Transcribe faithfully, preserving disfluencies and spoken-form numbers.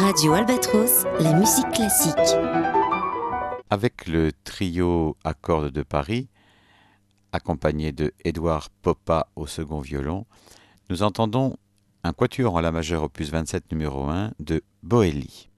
Radio Albatros, la musique classique. Avec le trio à cordes de Paris, accompagné de Édouard Popa au second violon, nous entendons un quatuor en la majeure opus vingt-sept numéro un de Boëli.